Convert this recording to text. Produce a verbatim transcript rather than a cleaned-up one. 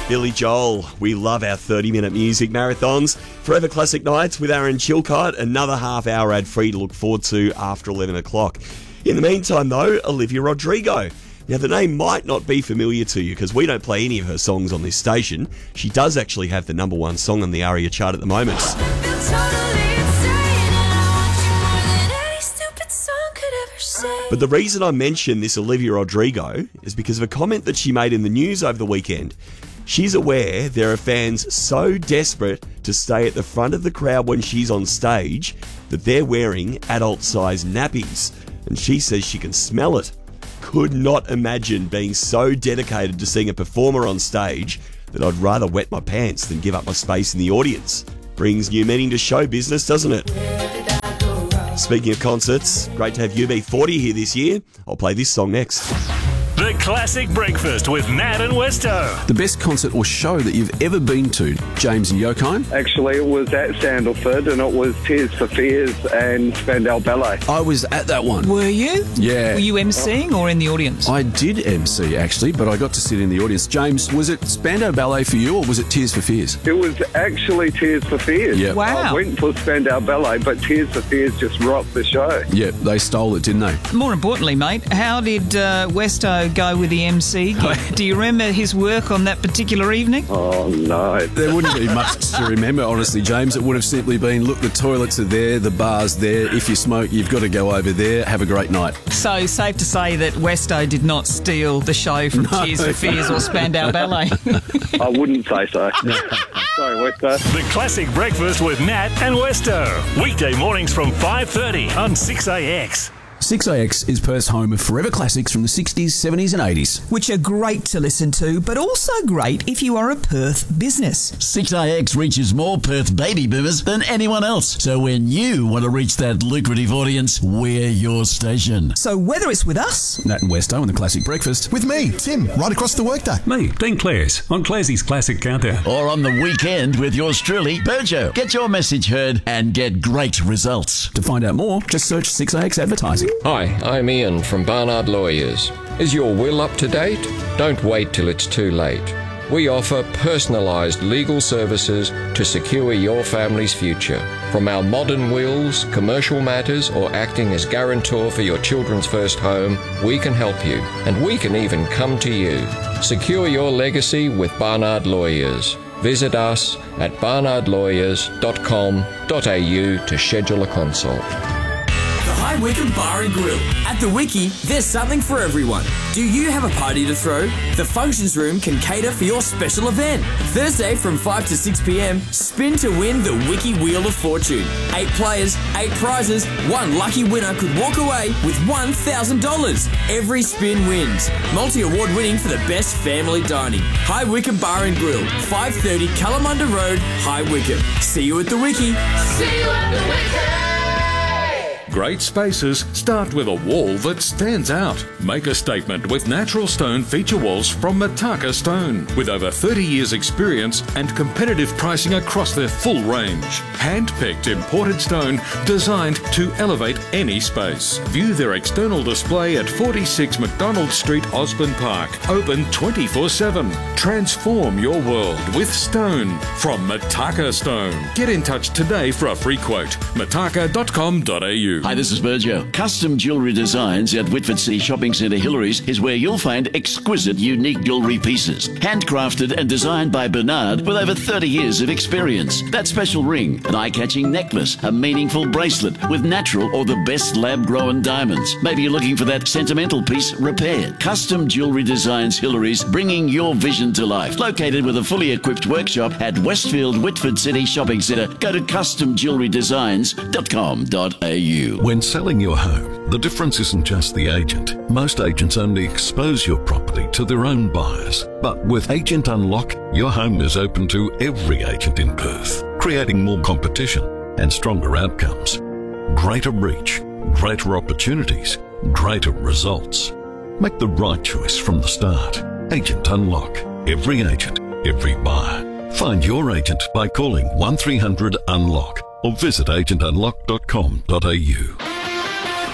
Billy Joel. We love our thirty-minute music marathons. Forever Classic Nights with Aaron Chilcott. Another half hour ad-free to look forward to after eleven o'clock. In the meantime, though, Olivia Rodrigo. Now, the name might not be familiar to you because we don't play any of her songs on this station. She does actually have the number one song on the ARIA chart at the moment. But the reason I mention this Olivia Rodrigo is because of a comment that she made in the news over the weekend. She's aware there are fans so desperate to stay at the front of the crowd when she's on stage that they're wearing adult-sized nappies. And she says she can smell it. Could not imagine being so dedicated to seeing a performer on stage that I'd rather wet my pants than give up my space in the audience. Brings new meaning to show business, doesn't it? Speaking of concerts, great to have U B forty here this year. I'll play this song next. The Classic Breakfast with Matt and Westo. The best concert or show that you've ever been to, James and Yokine? Actually, it was at Sandalford and it was Tears for Fears and Spandau Ballet. I was at that one. Were you? Yeah. Were you emceeing or in the audience? I did M C actually, but I got to sit in the audience. James, was it Spandau Ballet for you or was it Tears for Fears? It was actually Tears for Fears. Yeah. Wow. I went for Spandau Ballet, but Tears for Fears just rocked the show. Yeah, they stole it, didn't they? More importantly, mate, how did uh, Westo go with the M C gig? Do you remember his work on that particular evening? Oh, no. There wouldn't be much to remember, honestly, James. It would have simply been, look, the toilets are there, the bar's there. If you smoke, you've got to go over there. Have a great night. So, safe to say that Westo did not steal the show from No. Tears for Fears or Spandau Ballet. I wouldn't say so. Sorry, Westo. The Classic Breakfast with Matt and Westo. Weekday mornings from five thirty on six A X. six A X is Perth's home of forever classics from the sixties, seventies and eighties. Which are great to listen to, but also great if you are a Perth business. six A X reaches more Perth baby boomers than anyone else. So when you want to reach that lucrative audience, we're your station. So whether it's with us, Nat and Westo on the Classic Breakfast. With me, Tim, right across the workday. Me, Dean Clares, on Clarsey's Classic Countdown. Or on the weekend with yours truly, Berjo. Get your message heard and get great results. To find out more, just search six A X Advertising. Hi, I'm Ian from Barnard Lawyers. Is your will up to date? Don't wait till it's too late. We offer personalised legal services to secure your family's future. From our modern wills, commercial matters, or acting as guarantor for your children's first home, we can help you. And we can even come to you. Secure your legacy with Barnard Lawyers. Visit us at barnard lawyers dot com dot a u to schedule a consult. High Wycombe Bar and Grill. At the Wiki, there's something for everyone. Do you have a party to throw? The Functions Room can cater for your special event. Thursday from five to six p.m, spin to win the Wiki Wheel of Fortune. Eight players, eight prizes, one lucky winner could walk away with one thousand dollars. Every spin wins. Multi-award winning for the best family dining. High Wycombe Bar and Grill, five thirty Kalamunda Road, High Wycombe. See you at the Wiki. See you at the Wiki. Great spaces start with a wall that stands out. Make a statement with natural stone feature walls from Mataka Stone. With over thirty years experience and competitive pricing across their full range. Hand-picked imported stone designed to elevate any space. View their external display at forty-six McDonald Street, Osborne Park. Open twenty-four seven. Transform your world with stone from Mataka Stone. Get in touch today for a free quote. mataka dot com dot a u. Hi, this is Berjo. Custom Jewellery Designs at Whitford City Shopping Centre Hillary's is where you'll find exquisite, unique jewellery pieces. Handcrafted and designed by Bernard with over thirty years of experience. That special ring, an eye-catching necklace, a meaningful bracelet with natural or the best lab-grown diamonds. Maybe you're looking for that sentimental piece repaired. Custom Jewellery Designs Hillary's, bringing your vision to life. Located with a fully equipped workshop at Westfield Whitford City Shopping Centre. Go to custom jewellery designs dot com dot a u. When selling your home, the difference isn't just the agent. Most agents only expose your property to their own buyers. But with Agent Unlock, your home is open to every agent in Perth, creating more competition and stronger outcomes. Greater reach, greater opportunities, greater results. Make the right choice from the start. Agent Unlock. Every agent, every buyer. Find your agent by calling one three hundred unlock or visit agent unlock dot com dot a u.